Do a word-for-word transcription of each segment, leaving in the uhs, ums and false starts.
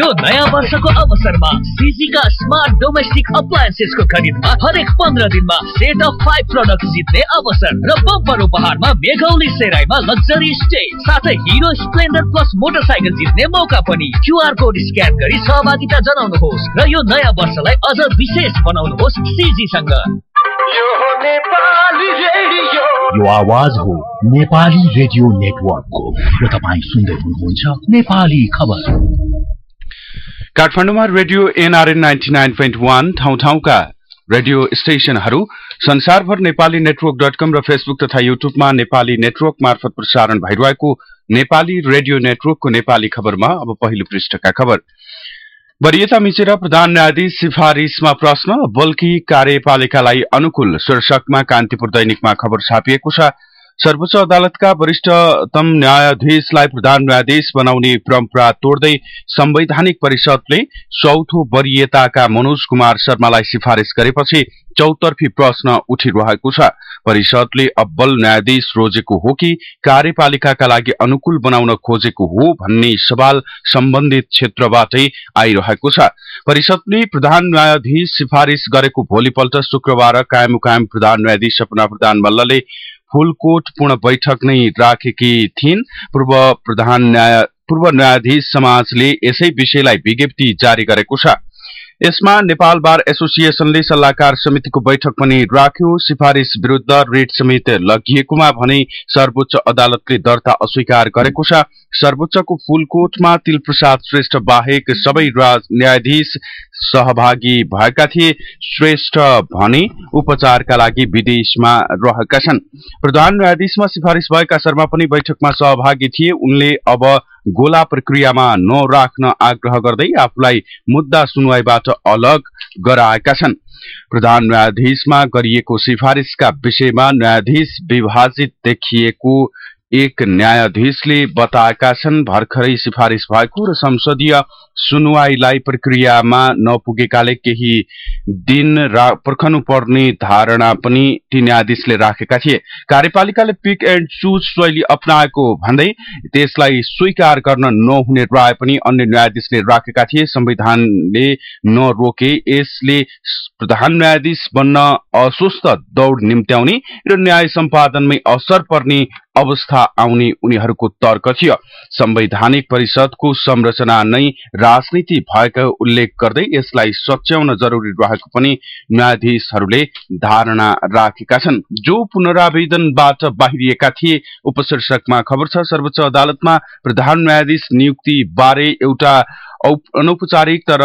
यो नयाँ वर्षको अवसरमा सीजीका स्मार्ट डोमेस्टिक अप्लायन्सेसको खरिदमा हरेक पन्ध्र दिनमा सेट अफ फाइभ प्रोडक्ट जित्ने अवसर र बम्पर उपहारमा मेघौली सेराईमा लग्जरी स्टे साथै हिरो स्प्लेन्डर प्लस मोटरसाइकल जित्ने मौका पनि। क्यूआर कोड स्क्यान गरी सहभागिता जनाउनुहोस् र यो नयाँ वर्षलाई अझ विशेष बनाउनुहोस् सीजीसँग। यो आवाज हो नेपाली रेडियो नेटवर्कको र तपाईँ सुन्दै हुनुहुन्छ नेपाली खबर। काठमाडौँमा radio NRN ninety nine point one ठाउँ ठाउँका रेडियो स्टेशनहरू, संसारभर नेपाली नेटवर्क डट कम र फेसबुक तथा युट्युबमा नेपाली नेटवर्क मार्फत प्रसारण भइरहेको नेपाली रेडियो नेटवर्कको नेपाली खबरमा अब पहिलो पृष्ठका खबर। वरियता मिचेर प्रधान न्यायाधीश सिफारिसमा प्रश्न, बल्की कार्यपालिकालाई अनुकूल शीर्षकमा कान्तिपुर दैनिकमा खबर छापिएको छ। सर्वोच्च अदालतका वरिष्ठतम न्यायाधीशलाई प्रधान न्यायाधीश बनाउने परम्परा तोड्दै संवैधानिक परिषदले चौथो वरियताका मनोज कुमार शर्मालाई सिफारिस गरेपछि चौतर्फी प्रश्न उठिरहेको छ। परिषदले अब्बल न्यायाधीश रोजेको हो कि कार्यपालिकाका लागि अनुकूल बनाउन खोजेको हो भन्ने सवाल सम्बन्धित क्षेत्रबाटै आइरहेको छ। परिषदले प्रधान न्यायाधीश सिफारिस गरेको भोलिपल्ट शुक्रबार कायम प्रधान न्यायाधीश सपना प्रधान मल्लले फुलकोट पूर्ण बैठक नै राखेकी थिइन्। पूर्व प्रधान न्याय पूर्व न्यायाधीश समाजले यसै विषयलाई विज्ञप्ति जारी गरेको छ। यसमा नेपाल बार एसोसिएसनले सल्लाहकार समितिको बैठक पनि राख्यो। सिफारिस विरुद्ध रिट समिति लगिएकोमा भने सर्वोच्च अदालतले दर्ता अस्वीकार गरेको छ। सर्वोच्चको फुलकोटमा तिलप्रसाद श्रेष्ठ बाहेक सबै न्यायाधीश सहभागी भएका थिए। श्रेष्ठ भने उपचारका लागि विदेशमा रहेका छन्। प्रधान न्यायाधीशमा सिफारिस भएका शर्मा पनि बैठकमा सहभागी थिए। उनले अब गोला प्रक्रियामा नराख्न आग्रह गर्दै आफूलाई मुद्दा सुनवाईबाट अलग गराएका छन्। प्रधान न्यायाधीशमा गरिएको सिफारिसका विषयमा न्यायाधीश विभाजित देखिएको एक न्यायाधीशले बताएका छन्। भर्खरै सिफारिस भएको र संसदीय सुनवाईलाई प्रक्रियामा नपुगेकाले केही दिन पर्खनु पर्ने धारणा पनि ती न्यायाधीशले राखेका थिए। कार्यपालिकाले पिक एन्ड चुज शैली अपनाएको भन्दै त्यसलाई स्वीकार गर्न नहुने राय पनि अन्य न्यायाधीशले राखेका थिए। संविधानले नरोके यसले प्रधान न्यायाधीश बन्न अस्वस्थ दौड निम्त्याउने र न्याय सम्पादनमै असर पर्ने अवस्था आउने उनीहरूको तर्क थियो। संवैधानिक परिषदको संरचना नै राजनीति भएको उल्लेख गर्दै यसलाई सच्याउन जरुरी रहेको पनि न्यायाधीशहरूले धारणा राखेका छन्, जो पुनरावेदनबाट बाहिरिएका थिए। उपशीर्षकमा खबर छ, सर्वोच्च अदालतमा प्रधान न्यायाधीश नियुक्ति बारे एउटा अनौपचारिक तर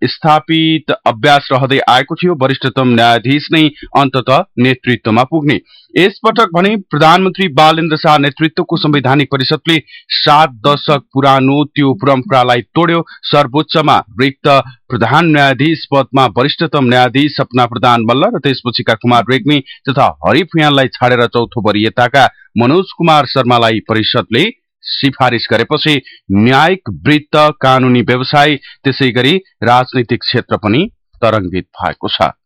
स्थापित अभ्यास रहँदै आएको थियो। वरिष्ठतम न्यायाधीश नै अन्ततः नेतृत्वमा पुग्ने। यसपटक भने प्रधानमन्त्री बालेन्द्र शाह नेतृत्वको संवैधानिक परिषदले सात दशक पुरानो त्यो परम्परालाई तोड्यो। सर्वोच्चमा रिक्त प्रधान न्यायाधीश पदमा वरिष्ठतम न्यायाधीश सपना प्रधान मल्ल र त्यसपछिका कुमार रेग्मी तथा हरिफ यानलाई छाडेर चौथो वरियताका मनोज कुमार शर्मालाई परिषदले सिफारिस गरेपछि न्यायिक वृत्त, कानूनी व्यवसाय, त्यसैगरी राजनीतिक क्षेत्र पनि तरंगित भएको छ।